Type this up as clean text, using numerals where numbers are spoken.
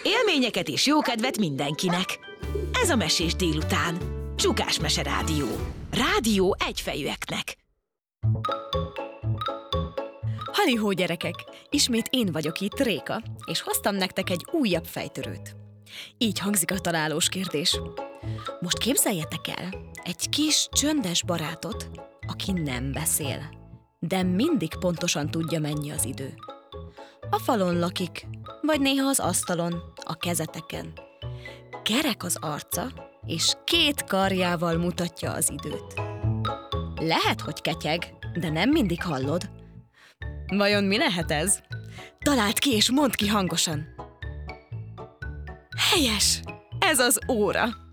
Élményeket és jókedvet mindenkinek. Ez a Mesés délután. Csukás Mese Rádió. Rádió egyfejűeknek. Halihó gyerekek! Ismét én vagyok itt, Réka, és hoztam nektek egy újabb fejtörőt. Így hangzik a találós kérdés. Most képzeljetek el egy kis, csöndes barátot, aki nem beszél, de mindig pontosan tudja, mennyi az idő. A falon lakik, vagy néha az asztalon, a kezeteken. Kerek az arca, és 2 karjával mutatja az időt. Lehet, hogy ketyeg, de nem mindig hallod. Vajon mi lehet ez? Találd ki és mondd ki hangosan. Helyes! Ez az óra!